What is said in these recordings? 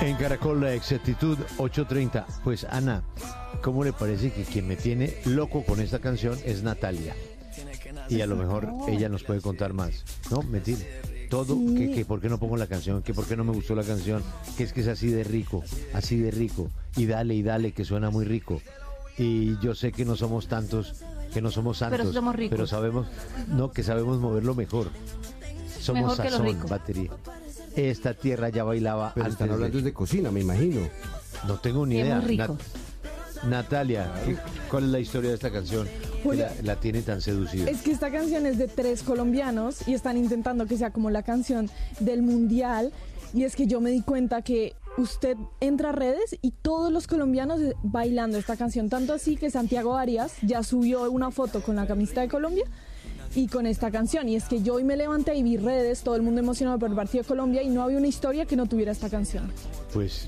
En Caracol, la exactitud 8:30. Pues Ana, ¿cómo le parece que quien me tiene loco con esta canción es Natalia? Y a lo mejor ella nos puede contar más. No, mentira. Todo, Sí. que por qué no pongo la canción, que por qué no me gustó la canción, que es así de rico, y dale, que suena muy rico. Y yo sé que no somos tantos, que no somos santos, Pero somos ricos. pero sabemos, no, que sabemos moverlo mejor. Somos Mejor que los sazón, ricos. batería. Esta tierra ya bailaba Pero antes están hablando de cocina, me imagino. No tengo ni Es idea. muy rico. Natalia, ¿cuál es la historia de esta canción que Julia, la tiene tan seducida? Es que esta canción es de 3 colombianos y están intentando que sea como la canción del mundial. Y es que yo me di cuenta que usted entra a redes y todos los colombianos bailando esta canción. Tanto así que Santiago Arias ya subió una foto con la camiseta de Colombia y con esta canción. Y es que yo hoy me levanté y vi redes, todo el mundo emocionado por el partido de Colombia y no había una historia que no tuviera esta canción. Pues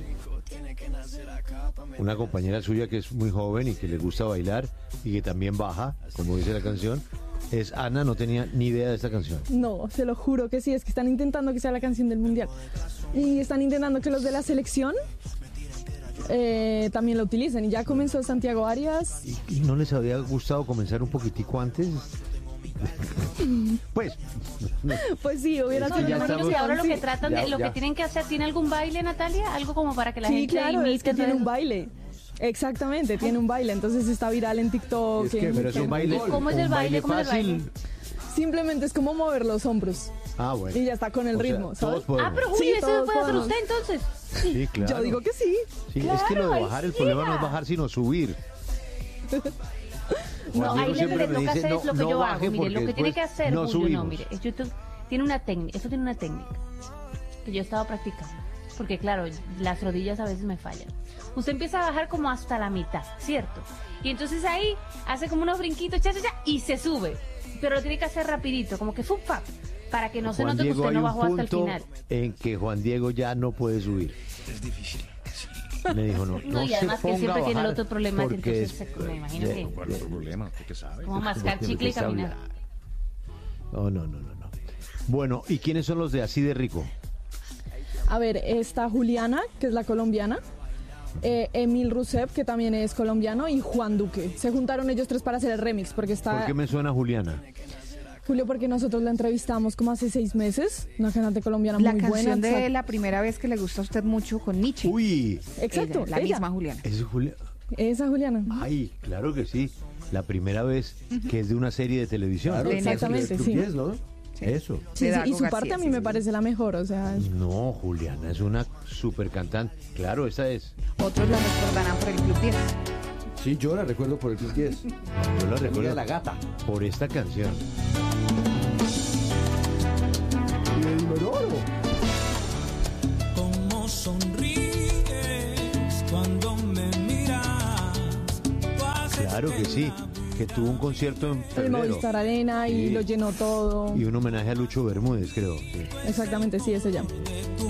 una compañera suya que es muy joven y que le gusta bailar y que también baja, como dice la canción, es Ana, no tenía ni idea de esta canción. No, se lo juro que sí, es que están intentando que sea la canción del mundial. Y están intentando que los de la selección también la utilicen. Y ya comenzó Santiago Arias. ¿Y no les había gustado comenzar un poquitico antes? Pues, Pues sí, hubiera No, que yo ya imagino estamos- que ahora lo sí. que tratan de, lo Ya. que tienen que hacer, ¿tiene algún baile, Natalia? Algo como para que la Sí, gente claro, es imite. que tiene todo un eso. baile. Exactamente, tiene un baile. Entonces está viral en TikTok. Es que, pero es un baile, ¿Cómo es el un baile? ¿Cómo es el fácil. baile? Simplemente es como mover los hombros. Ah, bueno. Y ya está con el O sea, ritmo, ¿sabes? todos podemos. Ah, pero Sí, Julio, ¿eso todos lo puede hacer podemos. usted entonces? Sí, claro. Yo digo que sí. Sí, es que lo de Claro, bajar, ahí el problema no llega. es bajar, sino subir. No, Juan ahí Diego siempre lo me que dice, hace no, es lo que no yo baje hago. Mire, lo porque que tiene que después hacer, no Julio, no, subimos. mire, YouTube tiene una técnica, eso tiene una técnica que yo he estado practicando. Porque claro, las rodillas a veces me fallan. Usted empieza a bajar como hasta la mitad, ¿cierto? Y entonces ahí hace como unos brinquitos, cha, cha, cha, y se sube. Pero lo tiene que hacer rapidito, como que fup, fap, para que no se Juan note que Diego, usted no hay un bajó hasta el punto final. en que Juan Diego ya no puede subir. Es difícil. Me dijo, no, No, y se además que él ponga siempre a tiene el bajar otro problema, que porque entonces me imagino que ¿Cuál otro problema? ¿Usted qué sabe? como mascar porque chicle y está caminar. No. Bueno, ¿y quiénes son los de Así de Rico? A ver, está Juliana, que es la colombiana. Emil Rusep, que también es colombiano. Y Juan Duque. Se juntaron ellos 3 para hacer el remix. Porque ¿Por está qué me suena Juliana? Julio, porque nosotros la entrevistamos como hace 6 meses. Una cantante colombiana La muy canción buena. de la primera vez que le gusta a usted mucho con Nietzsche. Uy, Exacto, Ella, la ella. misma Juliana. es Juliana. Esa Juliana. Ay, claro que sí. La primera vez que es de una serie de televisión. Claro, Exactamente, Club sí. 10, ¿no? Sí. Eso. Sí, de sí, Dago y su parte García, a mí sí, me sí. parece la mejor, o sea, No, Juliana es una super cantante. Claro, esa es. Otros la recordarán por el Club 10. Sí, yo la recuerdo por el Club 10. Yo la Amiga recuerdo de la gata. por esta canción. Y de Dinororo. Cómo sonríes cuando me miras. Tú haces Claro que sí, que tuvo un concierto en el febrero. Movistar Arena y Sí. lo llenó todo. Y un homenaje a Lucho Bermúdez, creo. Sí. Exactamente, sí, ese ya.